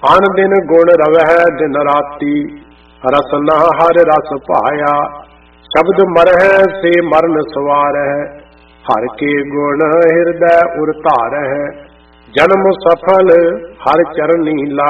अन दिन गुण रवह दिन राती, रसना हर रस पाया। शब्द मरह से मरण सवारह, हर के गुण हृदय उर धारह। जन्म सफल हर चरनी ला,